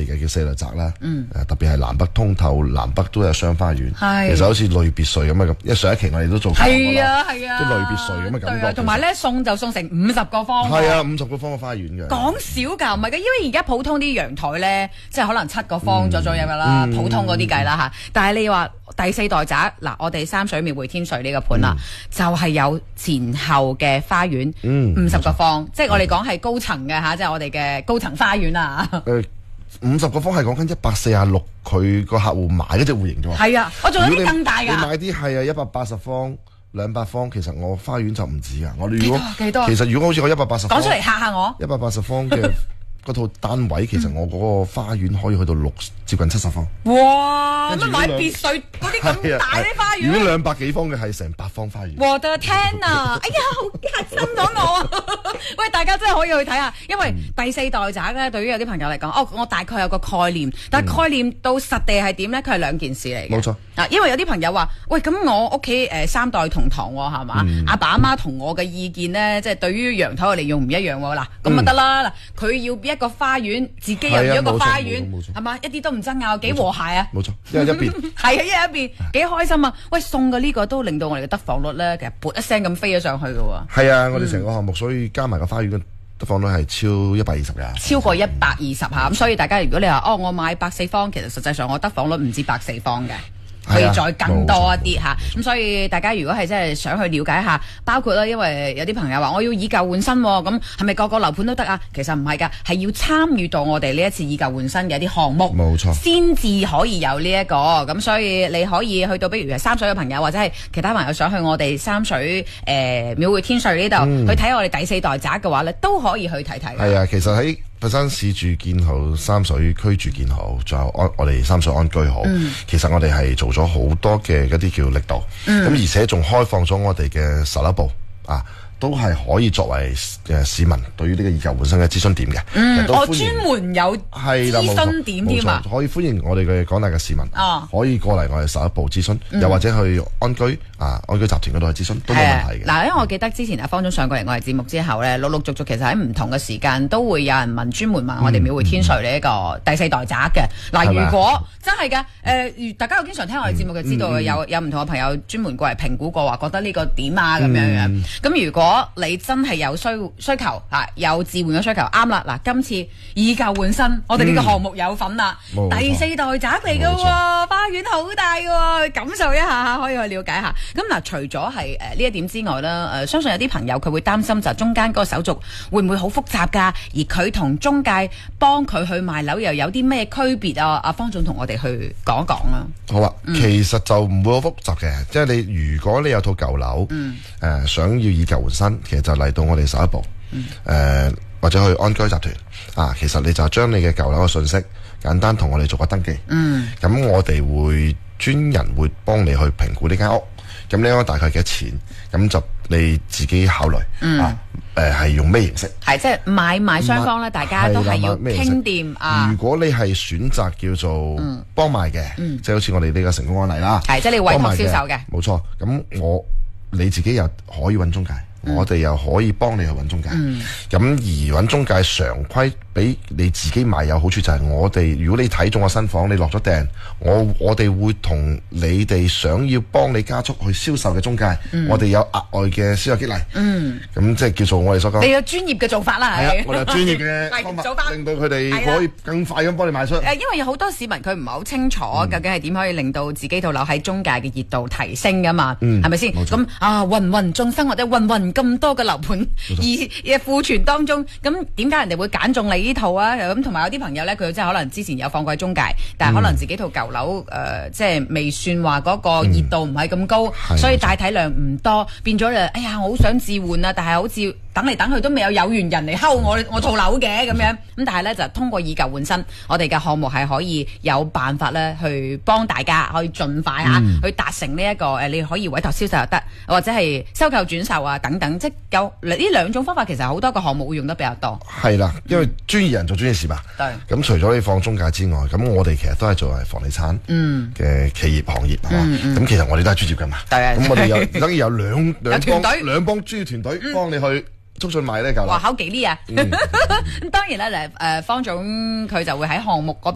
嘅叫四律宅啦，特別係南北通透，南北都有雙花園，其實好似類別墅咁嘅咁。因為上一期我哋都做過係啊， 即係類別墅咁嘅感覺。 同埋咧送就送成50個方。 係啊，50個方嘅花園嘅。 講少㗎，唔係嘅，因為而家普通啲陽台咧，即係可能7個方左右㗎啦，普通嗰啲計啦嚇。但係你話第四代宅嗱，我哋三水廟會天瑞呢個盤啦，就係有前後嘅花園，50個方，即係我哋講係高層嘅嚇，即係我哋嘅高層花園啊。 50個方係講緊146，佢個客戶買嗰隻戶型啫喎。 係啊，我仲有啲更大㗎。 你買啲係啊180方、200方，其實我花園就唔止㗎。我哋如果幾多？ 其實如果好似我180方， 講出嚟嚇下我。 180方嘅嗰套單位，其實我嗰個花園可以去到接近70方。 哇！乜買別墅嗰啲咁大啲花園？ 如果200幾方嘅係成8方花園。 我的天啊！哎呀，好嚇親咗我啊！喂，大家真係可以去睇下，因為第四代宅咧，對於有啲朋友嚟講，我大概有個概念，但係概念到實地係點咧？佢係兩件事嚟嘅。 冇錯。 嗱，因為有啲朋友話：喂，咁我屋企3代同堂喎，係嘛？阿爸阿媽同我嘅意見咧，即係對於陽台嘅利用唔一樣喎。嗱，咁啊得啦。嗱，佢要一個花園，自己又要一個花園，係嘛？一啲都唔爭拗，幾和諧啊！ 冇錯，一人一邊。 係啊，一人一邊，幾開心啊！喂，送嘅呢個都令到我哋嘅得房率咧，其實噗一聲咁飛咗上去嘅喎。 係啊，我哋成個項目，所以加埋個花園嘅得房率係超120㗎。 超過120下，咁所以大家如果你話我買104方，其實實際上我得房率唔止104方嘅。可以再更多一啲嚇，咁所以大家如果係真係想去了解下，包括啦，因為有啲朋友話我要以舊換新，咁係咪個個樓盤都得啊？其實唔係㗎，係要參與到我哋呢一次以舊換新嘅一啲項目， 冇錯， 先至可以有呢一個。咁所以你可以去到，比如係三水嘅朋友，或者係其他朋友想去我哋三水廟會天瑞呢度去睇我哋第四代宅嘅話咧，都可以去睇睇。 係啊，其實喺佛山市住建好，三水區住建好，仲有我哋三水安居好。其實我哋係做咗好多嘅一啲叫力度，咁而且仲開放咗我哋嘅11部啊。都係可以作為市民對於呢個以舊換新嘅諮詢點嘅。 我專門有諮詢點添啊！ 可以歡迎我哋嘅廣大嘅市民，可以過嚟我哋11部諮詢，又或者去安居安居集團嗰度去諮詢都冇問題嘅。 嗱，因為我記得之前方總上過嚟我哋節目之後咧，陸陸續續其實喺唔同嘅時間都會有人專門問我哋廟會天瑞呢一個第四代宅嘅。嗱，如果真係㗎，大家有經常聽我哋節目就知道有唔同嘅朋友專門過嚟評估過，話覺得呢個點啊咁樣樣。咁如果你真係有需求有置換嘅需求，啱啦！嗱，今次以舊換新，我哋呢個項目有份啦，第四代宅嚟嘅喎，花園好大嘅喎，感受一下可以去了解下。咁嗱，除咗係呢一點之外啦，相信有啲朋友佢會擔心就中間嗰個手續會唔會好複雜㗎？而佢同中介幫佢去賣樓又有啲咩區別啊？阿方總同我哋去講一講啦。 好啊，其實就唔會好複雜嘅，即係你如果你有套舊樓，想要以舊換新，其實就嚟到我哋11部，或者去安居集團其實你就將你嘅舊樓嘅信息簡單同我哋做個登記，咁我哋會專人會幫你去評估呢間屋，咁呢間屋大概幾多錢，咁就你自己考慮係用咩形式？係即係買賣雙方咧，大家都係要傾掂啊！ 如果你係選擇叫做幫賣嘅，即係好似我哋呢個成功案例啦， 係即係你委託銷售嘅， 冇錯。咁你自己又可以揾中介，我哋又可以幫你去揾中介。咁而揾中介常規俾你自己買有好處就係我哋，如果你睇中個新房，你落咗訂，我哋會同你哋想要幫你加速去銷售嘅中介，我哋有額外嘅銷售激勵。咁即係叫做我哋所講， 你有專業嘅做法啦， 係我哋有專業嘅方法，令到佢哋可以更快咁幫你賣出。 因為有好多市民佢唔係好清楚究竟係點可以令到自己套樓喺中介嘅熱度提升噶嘛，係咪先？咁芸芸眾生或者芸芸咁多嘅樓盤而庫存當中，咁點解人哋會揀中你呢套啊？咁同埋有啲朋友咧，佢真係可能之前有放過喺中介，但係可能自己套舊樓即係未算話嗰個熱度唔係咁高，所以大體量唔多，變咗哎呀，我好想置換啊，但係好似等嚟等去都未有緣人嚟睺我套樓嘅咁樣。咁但係咧就通過以舊換新，我哋嘅項目係可以有辦法咧去幫大家可以盡快去達成呢一個你可以委託銷售又得，或者係收購轉售啊等等，即係有呢兩種方法，其實好多個項目會用得比較多。係啦， 因為專業人做專業事嘛。咁除咗你放中介之外，咁我哋其實都係做係房地產嘅企業行業係嘛。咁其實我哋都係專業㗎嘛。咁我哋等於有兩幫專業團隊幫你去促進賣呢舊樓。哇，好幾呢啊！咁當然啦，方總佢就會喺項目嗰